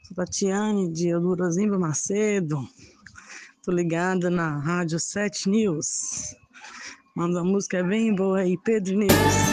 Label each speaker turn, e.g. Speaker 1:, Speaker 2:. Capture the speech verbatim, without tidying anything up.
Speaker 1: Sou Tatiane, de Eldorozimba Macedo. Tô ligada na Rádio sete News. Manda uma música bem boa aí, Pedro News.